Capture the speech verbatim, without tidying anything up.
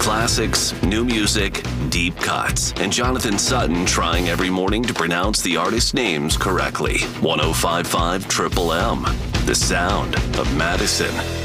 Classics, new music, deep cuts, and Jonathan Sutton trying every morning to pronounce the artist names correctly. one oh five point five Triple M, the sound of Madison.